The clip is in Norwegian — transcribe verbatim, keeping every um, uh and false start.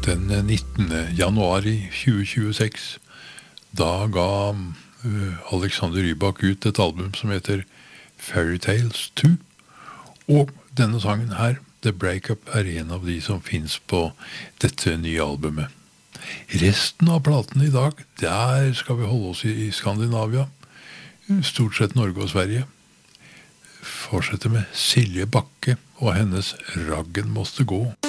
Den nittende januar i tjue tjueseks, da ga uh, Alexander Rybak ut et album som heter Fairy Tales to, og denne sangen her, The Breakup, er en av de som finnes på dette nye albumet. Resten av platen i dag, der skal vi holde oss i, i Skandinavia, stort sett Norge og Sverige. Fortsette med Silje Bakke og hennes Raggen måste gå.